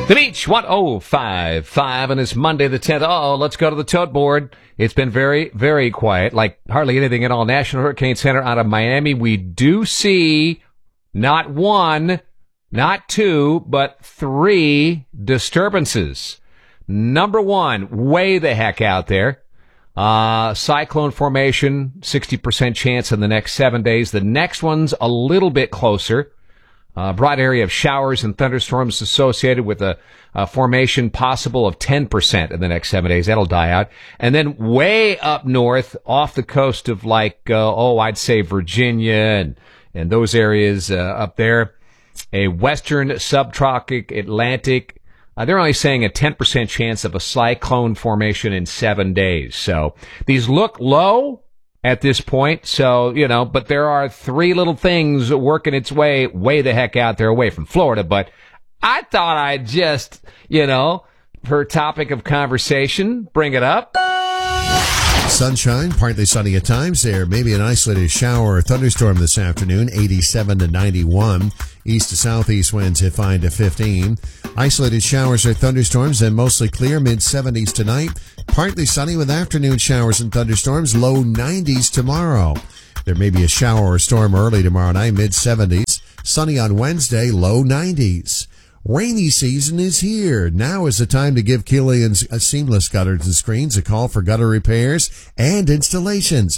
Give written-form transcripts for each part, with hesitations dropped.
The Beach, 105.5, and it's Monday the 10th. Let's go to the tote board. It's been very, very quiet, like hardly anything at all. National Hurricane Center out of Miami. We do see not one, not two, but three disturbances. Number one, way the heck out there. Cyclone formation, 60% chance in the next 7 days. The next one's a little bit closer. Broad area of showers and thunderstorms associated with a formation possible of 10% in the next 7 days. That'll die out. And then way up north, off the coast of I'd say Virginia and those areas up there, a western subtropic Atlantic. They're only saying a 10% chance of a cyclone formation in 7 days. So these look low at this point, but there are three little things working its way the heck out there away from Florida. But I thought I'd just, per topic of conversation, bring it up. Sunshine, partly sunny at times. There may be an isolated shower or thunderstorm this afternoon, 87 to 91. East to southeast winds hit 5 to 15. Isolated showers or thunderstorms and mostly clear, mid-70s tonight. Partly sunny with afternoon showers and thunderstorms, low 90s tomorrow. There may be a shower or storm early tomorrow night, mid-70s. Sunny on Wednesday, low 90s. Rainy season is here. Now is the time to give Killian's Seamless Gutters and Screens a call for gutter repairs and installations.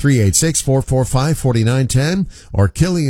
386-445-4910 or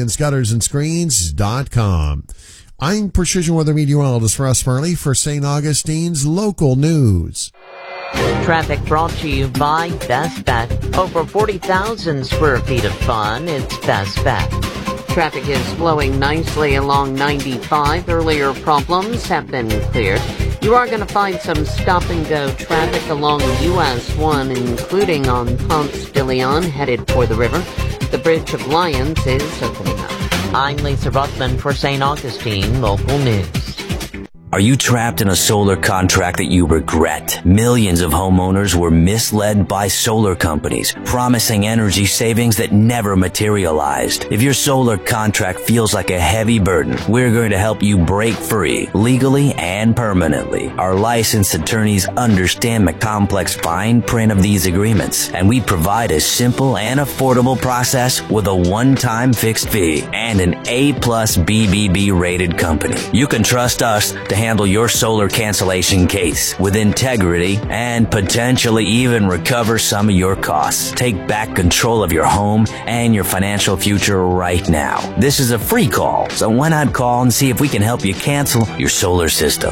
Killian'sGuttersandScreens.com. I'm Precision Weather Meteorologist Russ Murley for St. Augustine's Local News. Traffic brought to you by Best Bet. Over 40,000 square feet of fun. It's Best Bet. Traffic is flowing nicely along 95. Earlier problems have been cleared. You are going to find some stop-and-go traffic along US 1, including on Ponce de Leon, headed for the river. The Bridge of Lions is opening up. I'm Lisa Ruckman for St. Augustine Local News. Are you trapped in a solar contract that you regret? Millions of homeowners were misled by solar companies, promising energy savings that never materialized. If your solar contract feels like a heavy burden, we're going to help you break free, legally and permanently. Our licensed attorneys understand the complex fine print of these agreements, and we provide a simple and affordable process with a one-time fixed fee and an A+ BBB rated company. You can trust us to handle your solar cancellation case with integrity and potentially even recover some of your costs. Take back control of your home and your financial future right now. This is a free call, so why not call and see if we can help you cancel your solar system?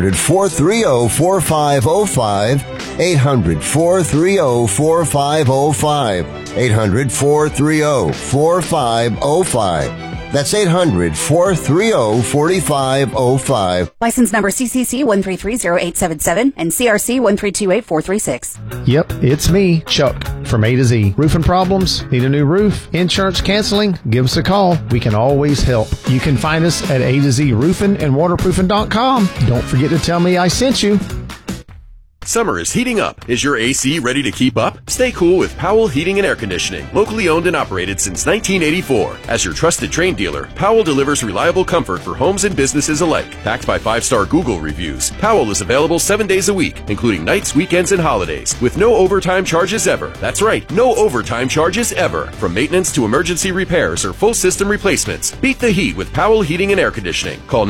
800-430-4505. 800-430-4505. 800-430-4505. That's 800-430-4505. License number CCC 1330877 and CRC 1328436. Yep, it's me, Chuck, from A to Z. Roofing problems? Need a new roof? Insurance canceling? Give us a call. We can always help. You can find us at A to Z Roofing and Waterproofing.com. Don't forget to tell me I sent you. Summer is heating up. Is your AC ready to keep up? Stay cool with Powell Heating and Air Conditioning, locally owned and operated since 1984. As your trusted Trane dealer, Powell delivers reliable comfort for homes and businesses alike. Backed by 5-star Google reviews, Powell is available 7 days a week, including nights, weekends, and holidays, with no overtime charges ever. That's right, no overtime charges ever. From maintenance to emergency repairs or full system replacements, beat the heat with Powell Heating and Air Conditioning. Call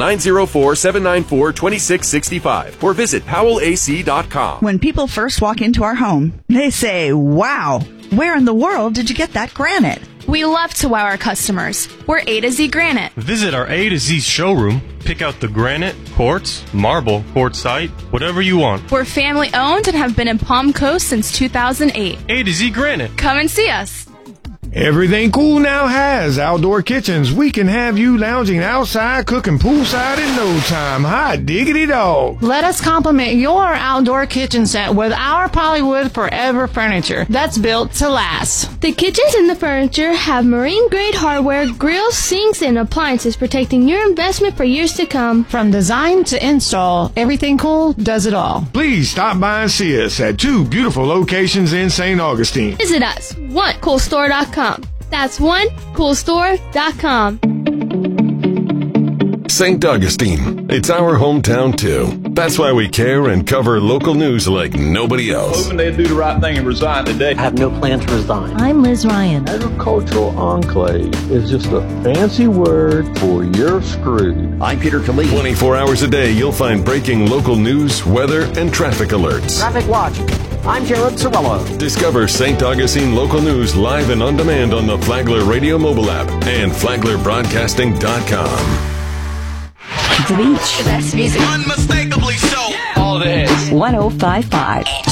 904-794-2665 or visit powellac.com. When people first walk into our home, they say, wow, where in the world did you get that granite? We love to wow our customers. We're A to Z Granite. Visit our A to Z showroom. Pick out the granite, quartz, marble, quartzite, whatever you want. We're family owned and have been in Palm Coast since 2008. A to Z Granite. Come and see us. Everything Cool now has outdoor kitchens. We can have you lounging outside, cooking poolside in no time. Hot diggity dog. Let us compliment your outdoor kitchen set with our Polywood Forever furniture that's built to last. The kitchens and the furniture have marine-grade hardware, grills, sinks, and appliances protecting your investment for years to come. From design to install, Everything Cool does it all. Please stop by and see us at 2 beautiful locations in St. Augustine. Visit us, onecoolstore.com. That's onecoolstore.com. St. Augustine. It's our hometown, too. That's why we care and cover local news like nobody else. Hoping they'd do the right thing and resign today. I have no plan to resign. I'm Liz Ryan. Agricultural enclave is just a fancy word for you're screwed. I'm Peter Khalid. 24 hours a day, you'll find breaking local news, weather, and traffic alerts. Traffic Watch. I'm Jared Cirillo. Discover St. Augustine local news live and on demand on the Flagler Radio mobile app and FlaglerBroadcasting.com. The Beach. The best music. Unmistakably so. All the hits. 1055.